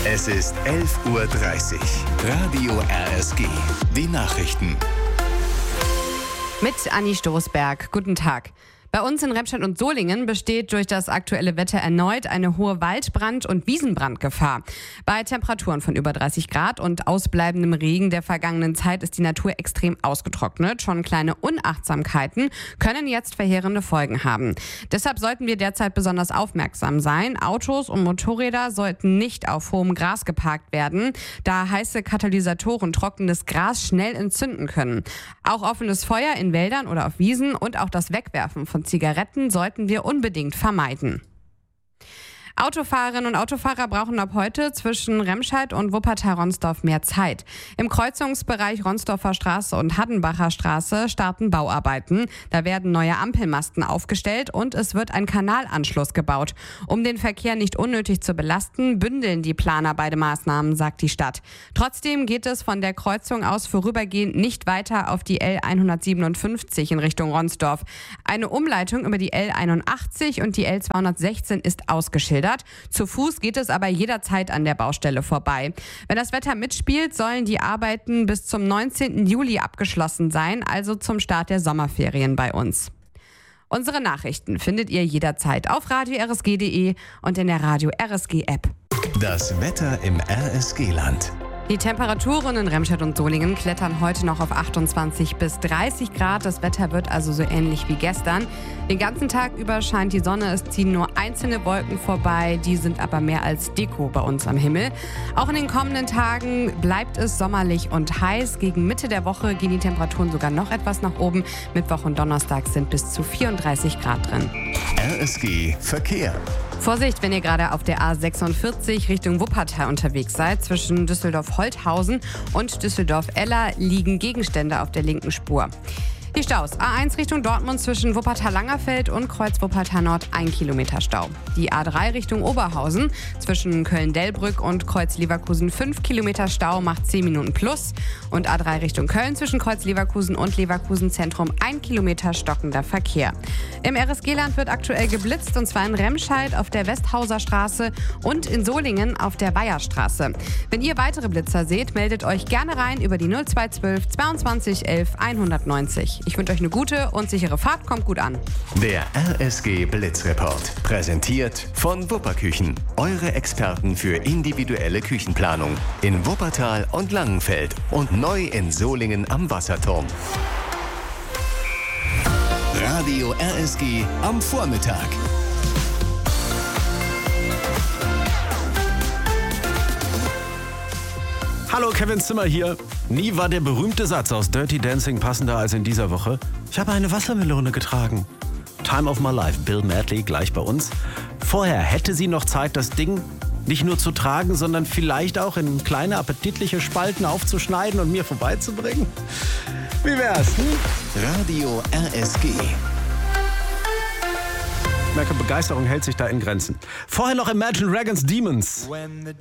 Es ist 11:30 Uhr. Radio RSG. Die Nachrichten. Mit Anni Stoßberg. Guten Tag. Bei uns in Remscheid und Solingen besteht durch das aktuelle Wetter erneut eine hohe Waldbrand- und Wiesenbrandgefahr. Bei Temperaturen von über 30 Grad und ausbleibendem Regen der vergangenen Zeit ist die Natur extrem ausgetrocknet. Schon kleine Unachtsamkeiten können jetzt verheerende Folgen haben. Deshalb sollten wir derzeit besonders aufmerksam sein. Autos und Motorräder sollten nicht auf hohem Gras geparkt werden, da heiße Katalysatoren trockenes Gras schnell entzünden können. Auch offenes Feuer in Wäldern oder auf Wiesen und auch das Wegwerfen von Zigaretten sollten wir unbedingt vermeiden. Autofahrerinnen und Autofahrer brauchen ab heute zwischen Remscheid und Wuppertal-Ronsdorf mehr Zeit. Im Kreuzungsbereich Ronsdorfer Straße und Haddenbacher Straße starten Bauarbeiten. Da werden neue Ampelmasten aufgestellt und es wird ein Kanalanschluss gebaut. Um den Verkehr nicht unnötig zu belasten, bündeln die Planer beide Maßnahmen, sagt die Stadt. Trotzdem geht es von der Kreuzung aus vorübergehend nicht weiter auf die L157 in Richtung Ronsdorf. Eine Umleitung über die L81 und die L216 ist ausgeschildert. Zu Fuß geht es aber jederzeit an der Baustelle vorbei. Wenn das Wetter mitspielt, sollen die Arbeiten bis zum 19. Juli abgeschlossen sein, also zum Start der Sommerferien bei uns. Unsere Nachrichten findet ihr jederzeit auf radio-rsg.de und in der Radio RSG App. Das Wetter im RSG-Land. Die Temperaturen in Remscheid und Solingen klettern heute noch auf 28 bis 30 Grad. Das Wetter wird also so ähnlich wie gestern. Den ganzen Tag über scheint die Sonne, es ziehen nur einzelne Wolken vorbei, die sind aber mehr als Deko bei uns am Himmel. Auch in den kommenden Tagen bleibt es sommerlich und heiß. Gegen Mitte der Woche gehen die Temperaturen sogar noch etwas nach oben. Mittwoch und Donnerstag sind bis zu 34 Grad drin. RSG Verkehr. Vorsicht, wenn ihr gerade auf der A46 Richtung Wuppertal unterwegs seid. Zwischen Düsseldorf-Holthausen und Düsseldorf-Eller liegen Gegenstände auf der linken Spur. Die Staus. A1 Richtung Dortmund zwischen Wuppertal-Langerfeld und Kreuz Wuppertal-Nord 1 Kilometer Stau. Die A3 Richtung Oberhausen zwischen Köln-Dellbrück und Kreuz Leverkusen 5 Kilometer Stau macht 10 Minuten plus. Und A3 Richtung Köln zwischen Kreuz Leverkusen und Leverkusen Zentrum 1 Kilometer stockender Verkehr. Im RSG-Land wird aktuell geblitzt und zwar in Remscheid auf der Westhauser Straße und in Solingen auf der Weiherstraße. Wenn ihr weitere Blitzer seht, meldet euch gerne rein über die 0212 22 11 190. Ich wünsche euch eine gute und sichere Fahrt. Kommt gut an. Der RSG Blitzreport. Präsentiert von Wupperküchen. Eure Experten für individuelle Küchenplanung. In Wuppertal und Langenfeld. Und neu in Solingen am Wasserturm. Radio RSG am Vormittag. Hallo, Kevin Zimmer hier. Nie war der berühmte Satz aus Dirty Dancing passender als in dieser Woche. Ich habe eine Wassermelone getragen. Time of my life, Bill Medley, gleich bei uns. Vorher hätte sie noch Zeit, das Ding nicht nur zu tragen, sondern vielleicht auch in kleine appetitliche Spalten aufzuschneiden und mir vorbeizubringen. Wie wär's? Radio RSG. Ich merke, Begeisterung hält sich da in Grenzen. Vorher noch Imagine Dragons Demons.